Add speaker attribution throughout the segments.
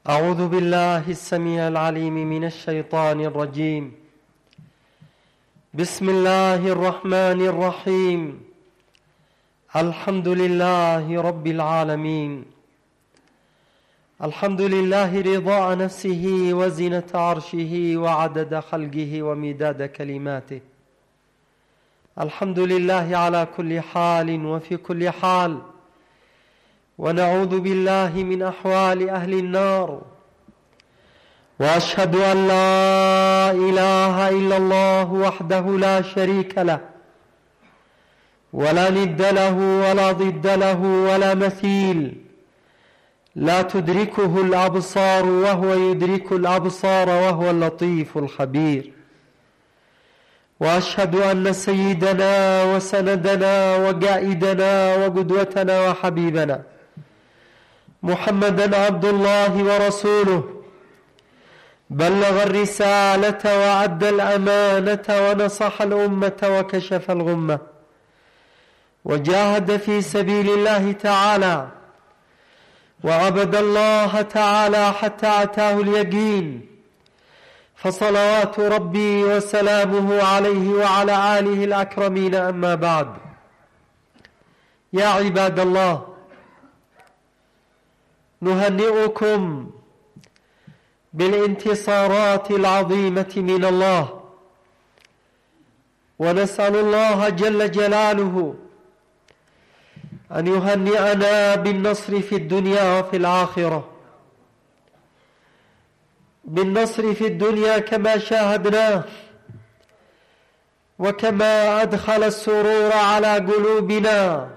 Speaker 1: أعوذ بالله السميع العليم من الشيطان الرجيم. بسم الله الرحمن الرحيم. الحمد لله رب العالمين. الحمد لله رضاء نفسه وزنة عرشه وعدد خلقه ومداد كلماته. الحمد لله على كل حال وفي كل حال، ونعوذ بالله من أحوال أهل النار. وأشهد أن لا إله إلا الله وحده لا شريك له، ولا ند له ولا ضد له ولا مثيل، لا تدركه الأبصار وهو يدرك الأبصار وهو اللطيف الخبير. وأشهد أن سيدنا وسندنا وقائدنا وقدوتنا وحبيبنا محمدًا عبد الله ورسوله، بلغ الرسالة وأدى الأمانة ونصح الأمة وكشف الغمة، وجاهد في سبيل الله تعالى، وعبد الله تعالى حتى أتاه اليقين. فصلوات ربي وسلامه عليه وعلى آله الأكرمين. أما بعد، يا عباد الله، نهنئكم بالانتصارات العظيمة من الله، ونسأل الله جل جلاله أن يهنئنا بالنصر في الدنيا وفي الآخرة، بالنصر في الدنيا كما شاهدناه، وكما أدخل السرور على قلوبنا،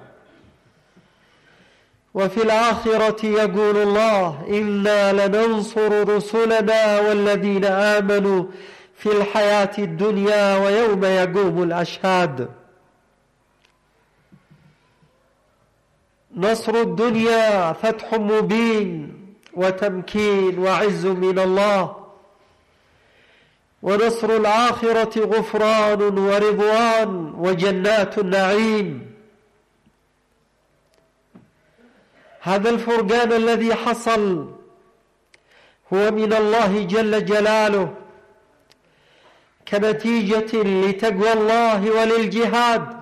Speaker 1: وفي الآخرة يقول الله: إنا لننصر رسلنا والذين آمنوا في الحياة الدنيا ويوم يقوم الأشهاد. نصر الدنيا فتح مبين وتمكين وعز من الله، ونصر الآخرة غفران ورضوان وجنات النعيم. هذا الفرقان الذي حصل هو من الله جل جلاله، كنتيجة لتقوى الله وللجهاد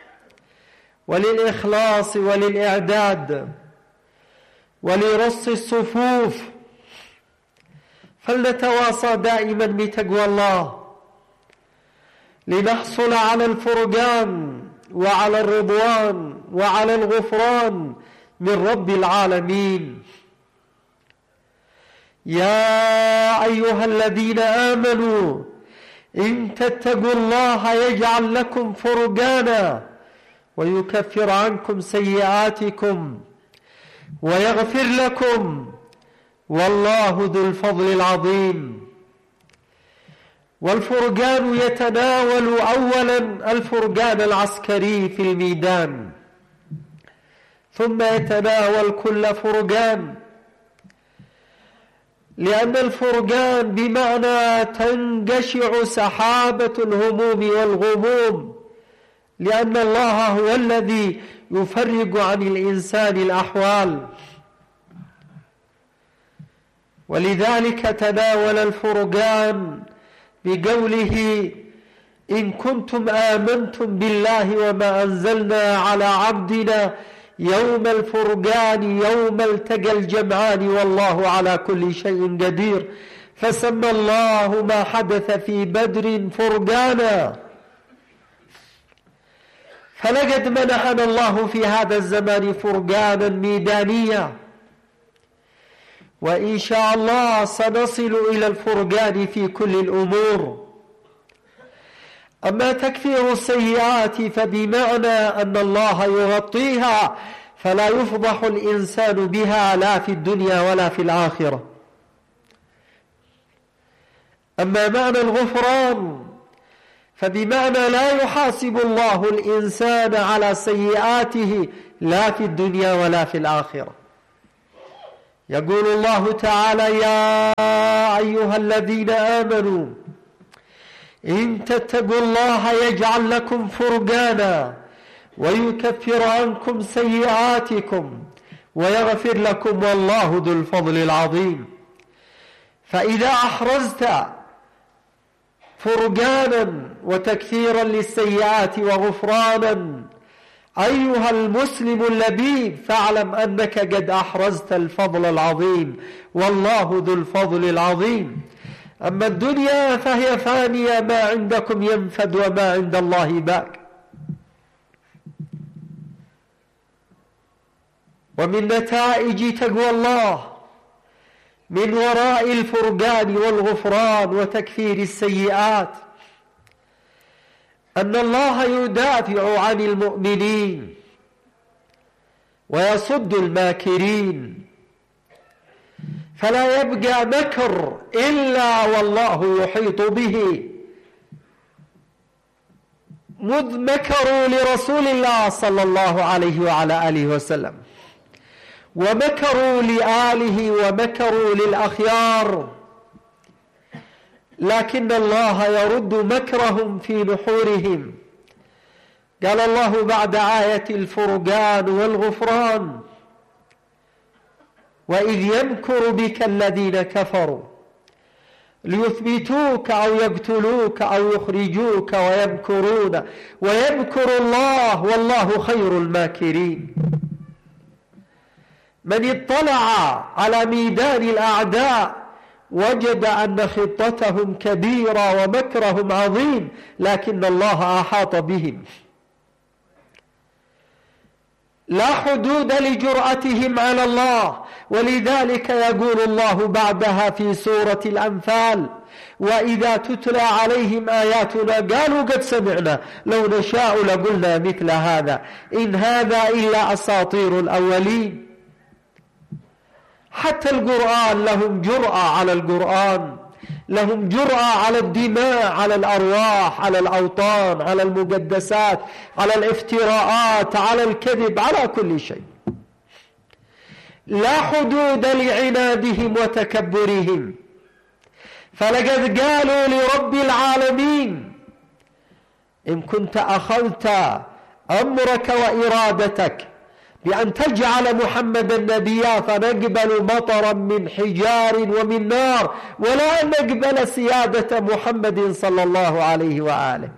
Speaker 1: وللإخلاص وللإعداد ولرص الصفوف. فلنتواصى دائما بتقوى الله لنحصل على الفرقان وعلى الرضوان وعلى الغفران من رب العالمين. يا أيها الذين آمنوا إن تتقوا الله يجعل لكم فرقانا ويكفر عنكم سيئاتكم ويغفر لكم، والله ذو الفضل العظيم. والفرقان يتناول أولا الفرقان العسكري في الميدان، ثم يتناول كل فرقان، لأن الفرقان بمعنى تنقشع سحابة الهموم والغموم، لأن الله هو الذي يفرق عن الإنسان الأحوال. ولذلك تناول الفرقان بقوله: إن كنتم آمنتم بالله وما أنزلنا على عبدنا يوم الفرقان يوم التقى الجمعان والله على كل شيء قدير. فسمى الله ما حدث في بدر فرقانا. فلقد منحنا الله في هذا الزمان فرقانا ميدانيا، وإن شاء الله سنصل إلى الفرقان في كل الأمور. أما تكفير السيئات فبمعنى أن الله يغطيها فلا يفضح الإنسان بها لا في الدنيا ولا في الآخرة. أما معنى الغفران فبمعنى لا يحاسب الله الإنسان على سيئاته لا في الدنيا ولا في الآخرة. يقول الله تعالى: يا أيها الذين آمنوا إن تتقوا الله يجعل لكم فرقانا ويكفر عنكم سيئاتكم ويغفر لكم والله ذو الفضل العظيم. فإذا أحرزت فرجانا وتكثيرا للسيئات وغفرانا أيها المسلم اللبيب، فاعلم أنك قد أحرزت الفضل العظيم، والله ذو الفضل العظيم. أما الدنيا فهي فانية، ما عندكم ينفد وما عند الله باق. ومن نتائج تقوى الله من وراء الفرجان والغفران وتكفير السيئات أن الله يدافع عن المؤمنين ويصد الماكرين، فلا يبقى مكر إلا والله يحيط به. مذ مكروا لرسول الله صلى الله عليه وعلى آله وسلم، ومكروا لآله، ومكروا للأخيار، لكن الله يرد مكرهم في نحورهم. قال الله بعد آية الفرقان والغفران: وإذ يمكر بك الذين كفروا ليثبتوك أو يقتلوك أو يخرجوك ويمكرون ويمكر الله والله خير الماكرين. من اطلع على ميدان الأعداء وجد أن خطتهم كبيرة ومكرهم عظيم، لكن الله أحاط بهم. لا حدود لجرأتهم على الله، ولذلك يقول الله بعدها في سورة الأنفال: وإذا تتلى عليهم آياتنا قالوا قد سمعنا لو نشاء لقلنا مثل هذا إن هذا إلا أساطير الأولين. حتى القرآن لهم جرأة على القرآن، لهم جرأة على الدماء، على الأرواح، على الأوطان، على المقدسات، على الافتراءات، على الكذب، على كل شيء. لا حدود لعنادهم وتكبرهم. فلقد قالوا لرب العالمين: إن كنت أخذت أمرك وإرادتك بأن تجعل محمدا نبيا فنقبل مطرا من حجار ومن نار، ولا نقبل سيادة محمد صلى الله عليه وآله.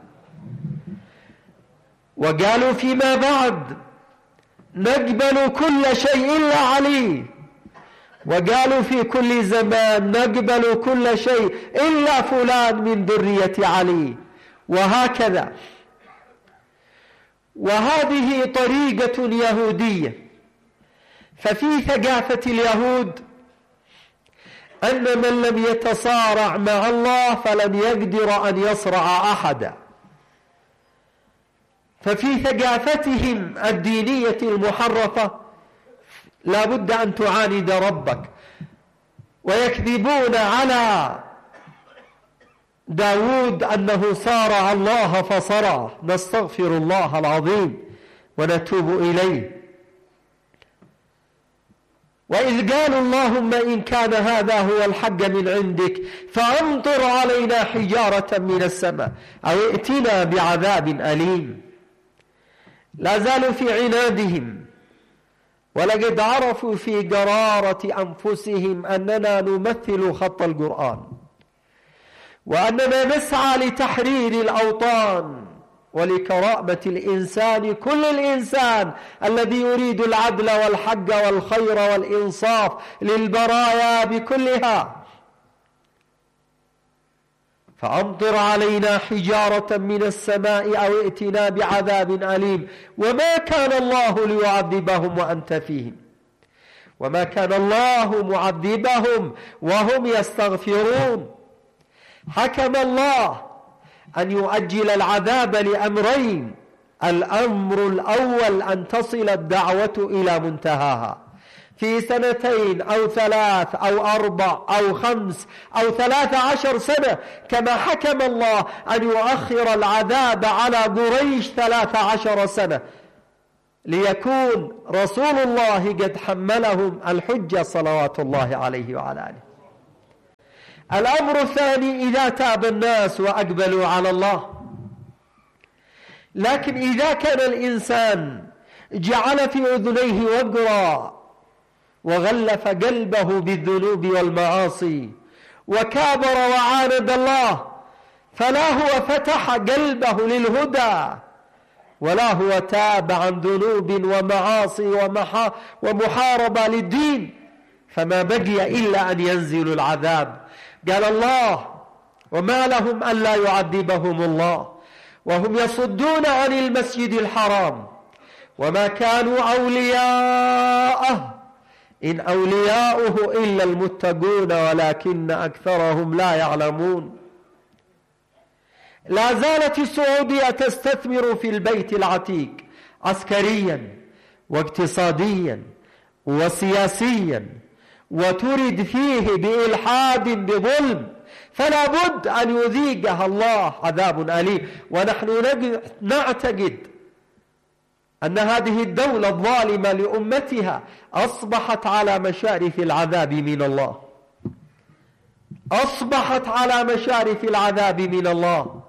Speaker 1: وقالوا فيما بعد: نقبل كل شيء إلا علي. وقالوا في كل زمان: نقبل كل شيء إلا فلان من ذرية علي. وهكذا. وهذه طريقة يهودية. ففي ثقافة اليهود أن من لم يتصارع مع الله فلن يقدر أن يصرع أحدا. ففي ثقافتهم الدينية المحرفة لا بد أن تعاند ربك. ويكذبون على داود أنه صارع الله فصرعه. نستغفر الله العظيم ونتوب إليه. وإذ قالوا: اللهم إن كان هذا هو الحق من عندك فأمطر علينا حجارة من السماء أو ائتنا بعذاب أليم. لا زالوا في عنادهم، ولقد عرفوا في قرارة أنفسهم أننا نمثل خط القرآن، وأننا نسعى لتحرير الأوطان ولكرامة الإنسان، كل الإنسان الذي يريد العدل والحق والخير والإنصاف للبرايا بكلها. فأمطر علينا حجارة من السماء أو ائتنا بعذاب أليم. وما كان الله ليعذبهم وأنت فيهم، وما كان الله معذبهم وهم يستغفرون. حكم الله أن يؤجل العذاب لأمرين: الأمر الأول أن تصل الدعوة إلى منتهاها في 2 أو 3 أو 4 أو 5 أو 13 سنة، كما حكم الله أن يؤخر العذاب على قريش 13 سنة ليكون رسول الله قد حملهم الحجة صلوات الله عليه وعلى آله. الأمر الثاني: إذا تاب الناس وأقبلوا على الله. لكن إذا كان الإنسان جعل في أذنيه وقرا وغلف قلبه بالذنوب والمعاصي وكابر وعاند الله، فلا هو فتح قلبه للهدى ولا هو تاب عن ذنوب ومعاصي ومحاربة للدين، فما بقي إلا أن ينزل العذاب. قال الله: وما لهم ألا يعذبهم الله وهم يصدون عن المسجد الحرام وما كانوا أولياءه إن أولياؤه إلا المتقون ولكن أكثرهم لا يعلمون. لا زالت السعودية تستثمر في البيت العتيق عسكريا واقتصاديا وسياسيا، وترد فيه بإلحاد بظلم، فلا بد أن يذيقها الله عذاب أليم. ونحن نعتقد أن هذه الدولة الظالمة لأمتها أصبحت على مشارف العذاب من الله، أصبحت على مشارف العذاب من الله،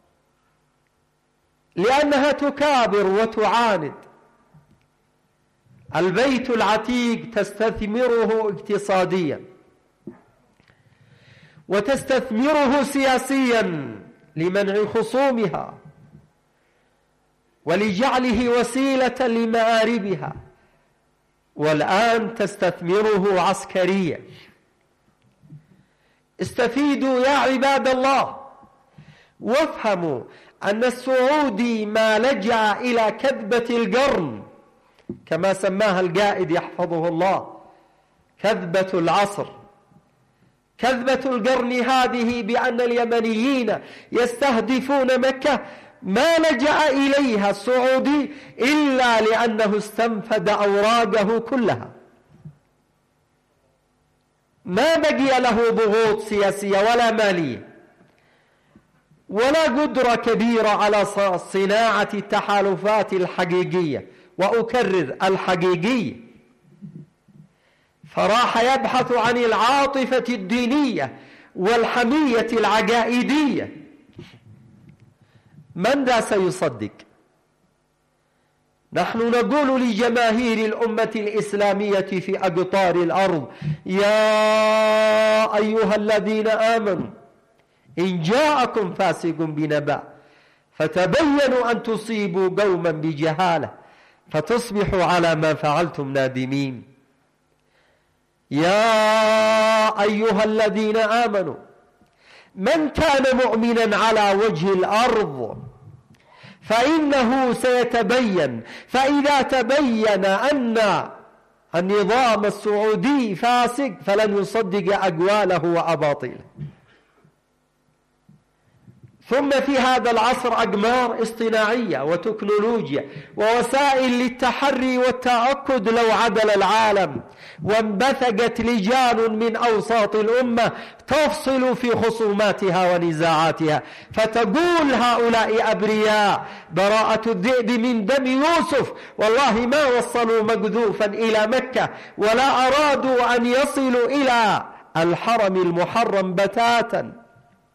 Speaker 1: لأنها تكابر وتعاند. البيت العتيق تستثمره اقتصاديا وتستثمره سياسيا لمنع خصومها ولجعله وسيلة لمآربها، والآن تستثمره عسكريا. استفيدوا يا عباد الله، وافهموا أن السعودي ما لجأ إلى كذبة القرن كما سماها القائد يحفظه الله، كذبة العصر. كذبة القرن هذه بأن اليمنيين يستهدفون مكة ما لجأ إليها السعودي إلا لأنه استنفد أوراقه كلها، ما بقي له ضغوط سياسية ولا مالية ولا قدرة كبيرة على صناعة التحالفات الحقيقية، وأكرر الحقيقية. فراح يبحث عن العاطفة الدينية والحمية العقائدية. من ذا سيصدق؟ نحن نقول لجماهير الأمة الإسلامية في أقطار الأرض: يا أيها الذين آمنوا إن جاءكم فاسق بنبأ فتبينوا أن تصيبوا قوما بجهالة فتصبحوا على ما فعلتم نادمين. يا أيها الذين آمنوا من كان مؤمنا على وجه الأرض فإنه سيتبين، فإذا تبين أن النظام السعودي فاسق فلن يصدق أقواله وأباطيله. ثم في هذا العصر أقمار اصطناعية وتكنولوجيا ووسائل للتحري والتأكد لو عدل العالم، وانبثقت لجان من أوساط الأمة تفصل في خصوماتها ونزاعاتها، فتقول هؤلاء أبرياء براءة الذئب من دم يوسف، والله ما وصلوا مقذوفا إلى مكة ولا أرادوا أن يصلوا إلى الحرم المحرم بتاتا،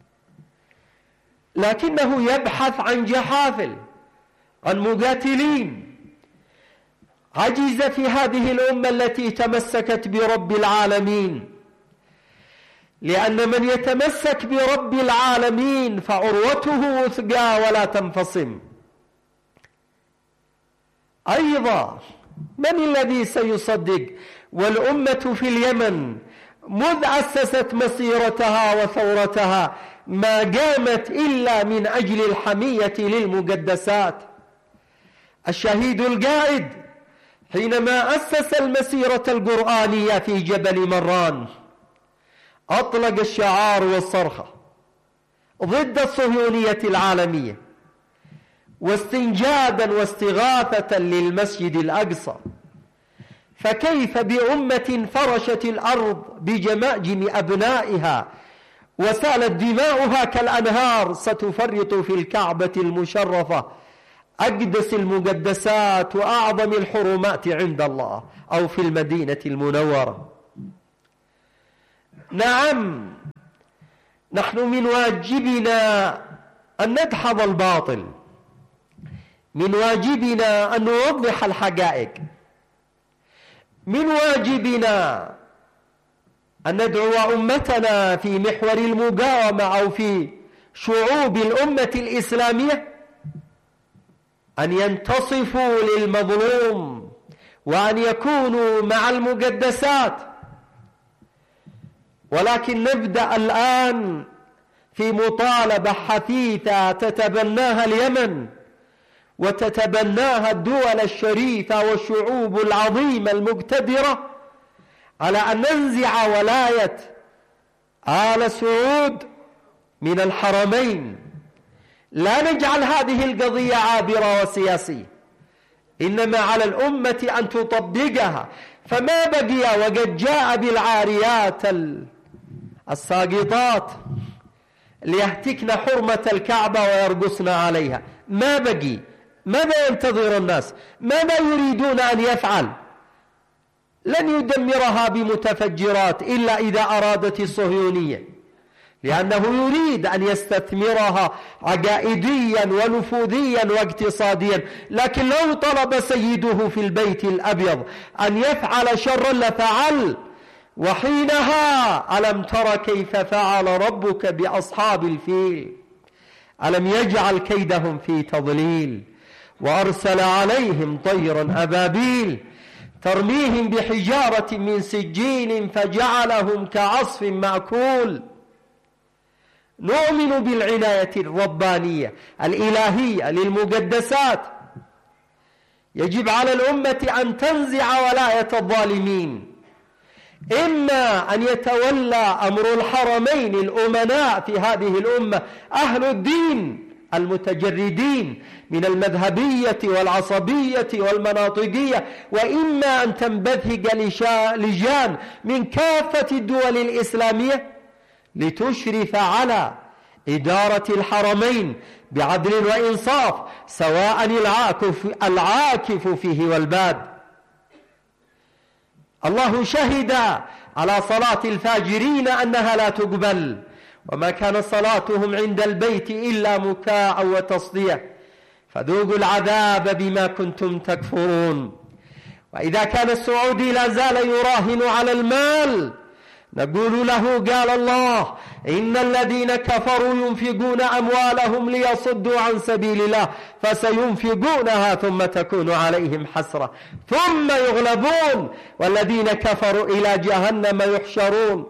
Speaker 1: لكنه يبحث عن جحافل، عن مقاتلين. عجز في هذه الأمة التي تمسكت برب العالمين، لأن من يتمسك برب العالمين فعروته وثقى ولا تنفصم. أيضا من الذي سيصدق والأمة في اليمن مذ أسست مسيرتها وثورتها ما قامت إلا من أجل الحمية للمقدسات؟ الشهيد القائد حينما أسس المسيرة القرآنية في جبل مران أطلق الشعار والصرخة ضد الصهيونية العالمية واستنجادا واستغاثة للمسجد الأقصى، فكيف بأمة فرشت الأرض بجماجم أبنائها وسالت دماؤها كالأنهار ستفرط في الكعبة المشرفة أقدس المقدسات وأعظم الحرمات عند الله، أو في المدينة المنورة؟ نعم، نحن من واجبنا أن ندحض الباطل، من واجبنا أن نوضح الحقائق، من واجبنا أن ندعو أمتنا في محور المقاومة أو في شعوب الأمة الإسلامية أن ينتصفوا للمظلوم وأن يكونوا مع المقدسات، ولكن نبدأ الآن في مطالبة حثيثة تتبناها اليمن وتتبناها الدول الشريفة والشعوب العظيمة المقتدرة على أن ننزع ولاية آل سعود من الحرمين. لا نجعل هذه القضية عابرة وسياسية، إنما على الأمة أن تطبقها. فما بقي وقد جاء بالعاريات الساقطات ليهتكن حرمة الكعبة ويرقصن عليها، ما بقي. ماذا ينتظر الناس؟ ماذا يريدون أن يفعل؟ لن يدمرها بمتفجرات إلا إذا أرادت الصهيونية، لأنه يريد أن يستثمرها عقائديا ونفوذيا واقتصاديا. لكن لو طلب سيده في البيت الأبيض أن يفعل شرا لفعل. وحينها ألم تر كيف فعل ربك بأصحاب الفيل ألم يجعل كيدهم في تضليل وأرسل عليهم طيرا أبابيل ترميهم بحجارة من سجيل فجعلهم كعصف مأكول. نؤمن بالعناية الربانية الإلهية للمقدسات. يجب على الأمة أن تنزع ولاية الظالمين، إما أن يتولى أمر الحرمين الأمناء في هذه الأمة أهل الدين المتجردين من المذهبية والعصبية والمناطقية، وإما أن تنبثق لجان من كافة الدول الإسلامية لتشرف على إدارة الحرمين بعدل وإنصاف، سواء العاكف فيه والباد. الله شهد على صلاة الفاجرين أنها لا تقبل، وما كان صلاتهم عند البيت إلا مكاء وتصدية، فذوقوا العذاب بما كنتم تكفرون. وإذا كان السعودي لا زال يراهن على المال نقول له قال الله إن الذين كفروا ينفقون أموالهم ليصدوا عن سبيل الله فسينفقونها ثم تكون عليهم حسرة ثم يغلبون والذين كفروا إلى جهنم يحشرون.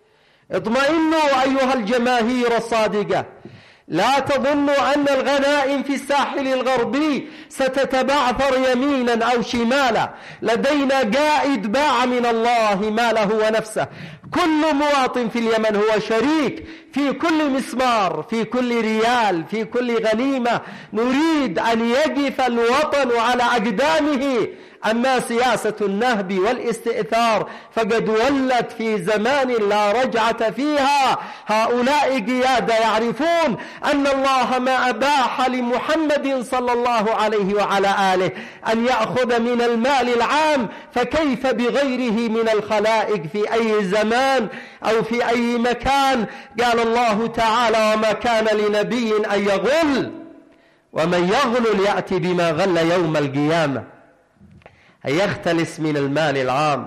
Speaker 1: اطمئنوا أيها الجماهير الصادقة، لا تظنوا أن الغنائم في الساحل الغربي ستتبعثر يمينا أو شمالا. لدينا قائد باع من الله ماله ونفسه. كل مواطن في اليمن هو شريك في كل مسمار، في كل ريال، في كل غنيمة. نريد أن يقف الوطن على أقدامه. أما سياسة النهب والاستئثار فقد ولت في زمان لا رجعة فيها. هؤلاء قيادة يعرفون أن الله ما أباح لمحمد صلى الله عليه وعلى آله أن يأخذ من المال العام، فكيف بغيره من الخلائق في أي زمان أو في أي مكان؟ قال الله تعالى وما كان لنبي أن يغل ومن يغل يأتي بما غل يوم القيامة، أن يختلس من المال العام.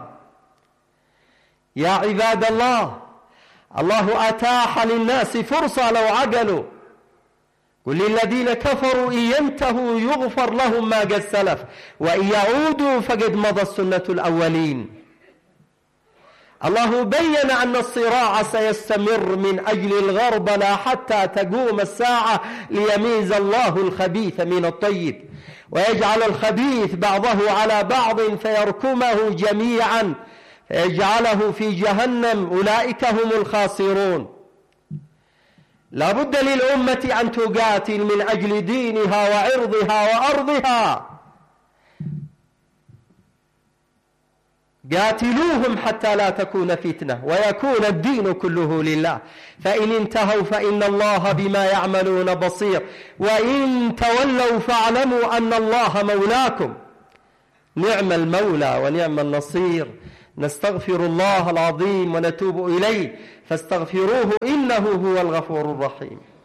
Speaker 1: يا عباد الله، الله أتاح للناس فرصة لو عقلوا. قل للذين كفروا إن ينتهوا يغفر لهم ما قد سلف وإن يعودوا فقد مضت سنة الأولين. الله بين أن الصراع سيستمر من أجل الغربلة حتى تقوم الساعة ليميز الله الخبيث من الطيب ويجعل الخبيث بعضه على بعض فيركمه جميعا فيجعله في جهنم. أولئك هم الخاسرون. لا بد للأمة أن تقاتل من أجل دينها وعرضها وأرضها. قاتلوهم حتى لا تكون فتنة ويكون الدين كله لله، فإن انتهوا فإن الله بما يعملون بصير، وإن تولوا فاعلموا أن الله مولاكم. نعم المولى ونعم النصير. نستغفر الله العظيم ونتوب إليه فاستغفروه إنه هو الغفور الرحيم.